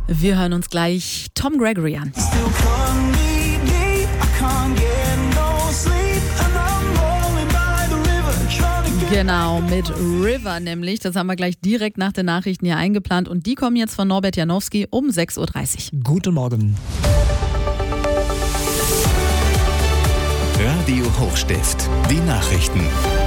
Wir hören uns gleich Tom Gregory an. Genau, mit River nämlich. Das haben wir gleich direkt nach den Nachrichten hier eingeplant. Und die kommen jetzt von Norbert Janowski um 6.30 Uhr. Guten Morgen. Radio Hochstift, die Nachrichten.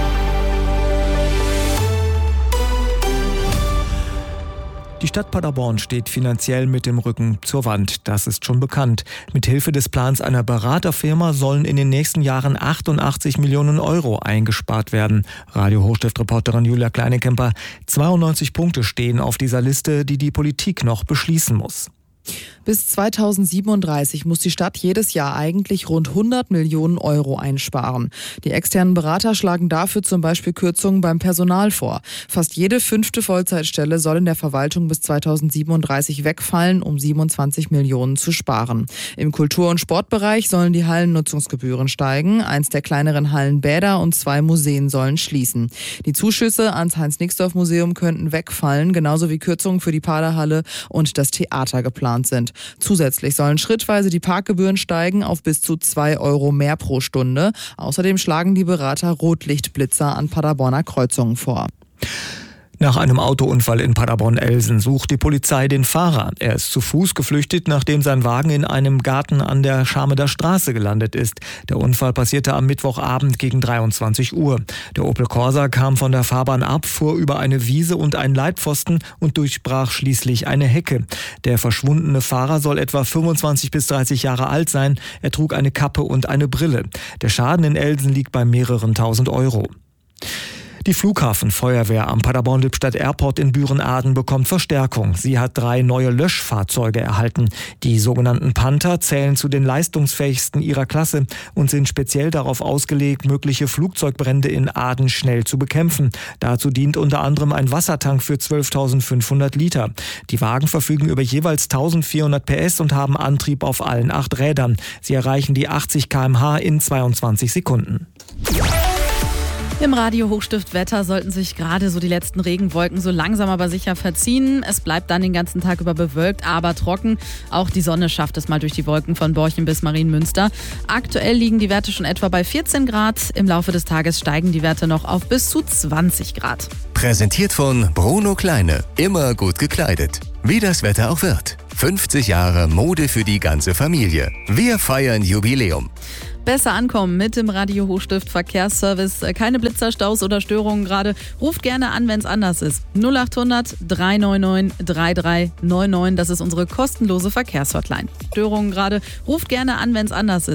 Die Stadt Paderborn steht finanziell mit dem Rücken zur Wand. Das ist schon bekannt. Mit Hilfe des Plans einer Beraterfirma sollen in den nächsten Jahren 88 Millionen Euro eingespart werden. Radio Hochstift-Reporterin Julia Kleinekemper. 92 Punkte stehen auf dieser Liste, die die Politik noch beschließen muss. Bis 2037 muss die Stadt jedes Jahr eigentlich rund 100 Millionen Euro einsparen. Die externen Berater schlagen dafür zum Beispiel Kürzungen beim Personal vor. Fast jede 5. Vollzeitstelle soll in der Verwaltung bis 2037 wegfallen, um 27 Millionen zu sparen. Im Kultur- und Sportbereich sollen die Hallennutzungsgebühren steigen. 1 der kleineren Hallenbäder und 2 Museen sollen schließen. Die Zuschüsse ans Heinz-Nixdorf-Museum könnten wegfallen, genauso wie Kürzungen für die Paderhalle und das Theater geplant sind. Zusätzlich sollen schrittweise die Parkgebühren steigen auf bis zu 2 Euro mehr pro Stunde. Außerdem schlagen die Berater Rotlichtblitzer an Paderborner Kreuzungen vor. Nach einem Autounfall in Paderborn-Elsen sucht die Polizei den Fahrer. Er ist zu Fuß geflüchtet, nachdem sein Wagen in einem Garten an der Scharmeder Straße gelandet ist. Der Unfall passierte am Mittwochabend gegen 23 Uhr. Der Opel Corsa kam von der Fahrbahn ab, fuhr über eine Wiese und einen Leitpfosten und durchbrach schließlich eine Hecke. Der verschwundene Fahrer soll etwa 25 bis 30 Jahre alt sein. Er trug eine Kappe und eine Brille. Der Schaden in Elsen liegt bei mehreren tausend Euro. Die Flughafenfeuerwehr am Paderborn-Lippstadt Airport in Büren-Aden bekommt Verstärkung. Sie hat 3 neue Löschfahrzeuge erhalten. Die sogenannten Panther zählen zu den leistungsfähigsten ihrer Klasse und sind speziell darauf ausgelegt, mögliche Flugzeugbrände in Aden schnell zu bekämpfen. Dazu dient unter anderem ein Wassertank für 12.500 Liter. Die Wagen verfügen über jeweils 1.400 PS und haben Antrieb auf allen 8 Rädern. Sie erreichen die 80 km/h in 22 Sekunden. Im Radio Hochstift Wetter sollten sich gerade so die letzten Regenwolken so langsam aber sicher verziehen. Es bleibt dann den ganzen Tag über bewölkt, aber trocken. Auch die Sonne schafft es mal durch die Wolken von Borchen bis Marienmünster. Aktuell liegen die Werte schon etwa bei 14 Grad. Im Laufe des Tages steigen die Werte noch auf bis zu 20 Grad. Präsentiert von Bruno Kleine. Immer gut gekleidet. Wie das Wetter auch wird. 50 Jahre Mode für die ganze Familie. Wir feiern Jubiläum. Besser ankommen mit dem Radio Hochstift Verkehrsservice. Keine Blitzer, Staus oder Störungen gerade. Ruft gerne an, wenn es anders ist. 0800 399 3399. Das ist unsere kostenlose Verkehrshotline. Störungen gerade. Ruft gerne an, wenn es anders ist.